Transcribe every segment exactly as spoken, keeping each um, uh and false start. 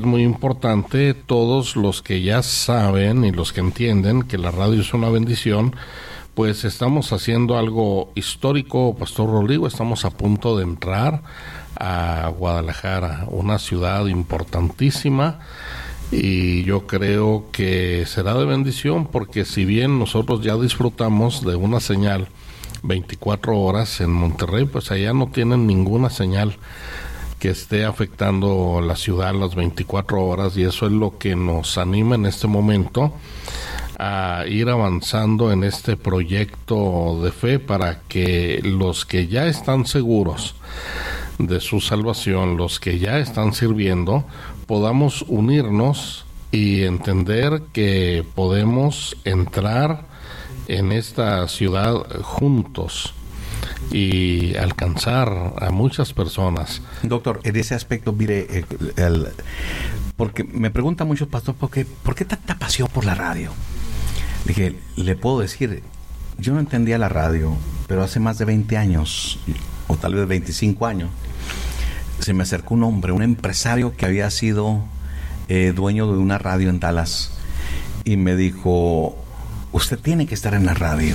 muy importante, todos los que ya saben y los que entienden que la radio es una bendición, pues estamos haciendo algo histórico, Pastor Rodrigo. Estamos a punto de entrar a Guadalajara, una ciudad importantísima, y yo creo que será de bendición, porque si bien nosotros ya disfrutamos de una señal veinticuatro horas en Monterrey, pues allá no tienen ninguna señal que esté afectando la ciudad las veinticuatro horas, y eso es lo que nos anima en este momento a ir avanzando en este proyecto de fe, para que los que ya están seguros de su salvación, los que ya están sirviendo, podamos unirnos y entender que podemos entrar en esta ciudad juntos y alcanzar a muchas personas. Doctor, en ese aspecto, mire, el, el, porque me pregunta mucho, pastor, ¿por qué, ¿por qué tanta pasión por la radio? Le dije, le puedo decir, yo no entendía la radio, pero hace más de veinte años, o tal vez veinticinco años, se me acercó un hombre, un empresario que había sido eh, dueño de una radio en Dallas, y me dijo, usted tiene que estar en la radio.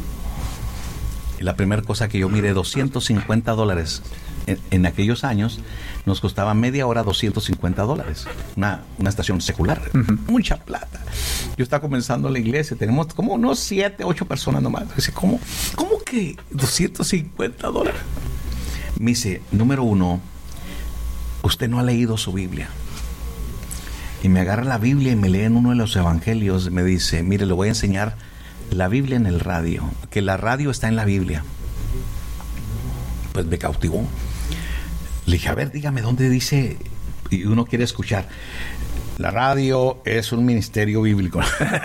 Y la primera cosa que yo miré, doscientos cincuenta dólares. En, en aquellos años nos costaba media hora doscientos cincuenta dólares. Una, una estación secular. Uh-huh. Mucha plata. Yo estaba comenzando la iglesia. Tenemos como unos siete, ocho personas nomás. Dice, ¿cómo, ¿cómo que doscientos cincuenta dólares? Me dice, número uno, usted no ha leído su Biblia. Y me agarra la Biblia y me lee en uno de los evangelios. Me dice, mire, le voy a enseñar la Biblia en el radio, que la radio está en la Biblia. Pues me cautivó. Le dije, a ver, dígame dónde dice, y uno quiere escuchar, la radio es un ministerio bíblico.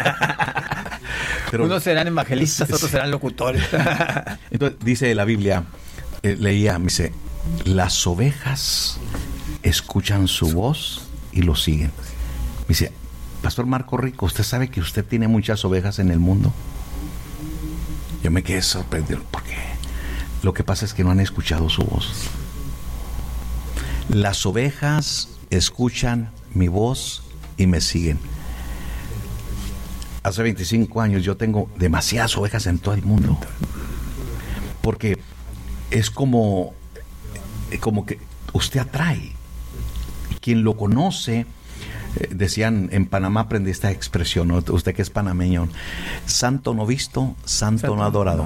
Pero unos serán evangelistas, otros serán locutores. Entonces dice la Biblia, eh, leía, me dice, las ovejas escuchan su voz y lo siguen. Me dice, Pastor Marco Rico, ¿usted sabe que usted tiene muchas ovejas en el mundo? Yo me quedé sorprendido. ¿Por qué? Lo que pasa es que no han escuchado su voz. Las ovejas escuchan mi voz y me siguen. Hace veinticinco años yo tengo demasiadas ovejas en todo el mundo. Porque es como, como que usted atrae. Quien lo conoce, eh, decían en Panamá, aprendí esta expresión, ¿no? Usted que es panameño, santo no visto, santo, santo no adorado.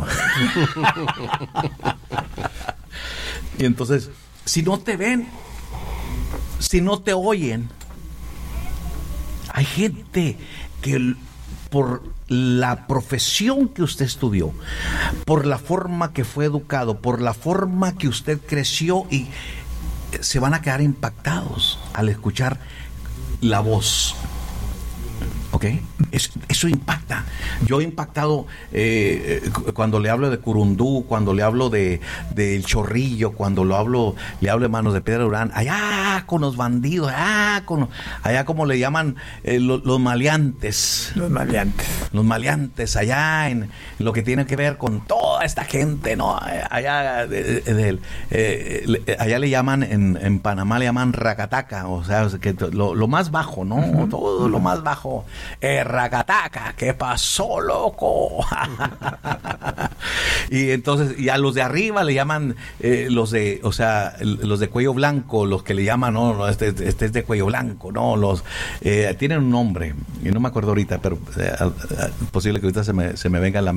Y entonces, si no te ven, si no te oyen, hay gente que por la profesión que usted estudió, por la forma que fue educado, por la forma que usted creció, y se van a quedar impactados al escuchar la voz. ¿Ok? Es, eso impacta. Yo he impactado eh, cuando le hablo de Curundú, cuando le hablo de, de El Chorrillo, cuando lo hablo, le hablo de Manos de Piedra Durán, allá con los bandidos, allá, con, allá como le llaman eh, los, los maleantes. Los maleantes. Los maleantes, allá en, en lo que tiene que ver con toda esta gente, ¿no? Allá, de, de, de, eh, allá le llaman, en, en Panamá le llaman racataca, o sea, que lo, lo más bajo, ¿no? Uh-huh. Todo lo más bajo. Eh, racataca, ¿qué pasó, loco? Y entonces, y a los de arriba le llaman eh, los de, o sea, los de cuello blanco, los que le llaman, no, este, este es de cuello blanco, no, los eh, tienen un nombre, y no me acuerdo ahorita, pero eh, posible que ahorita se me, se me venga a la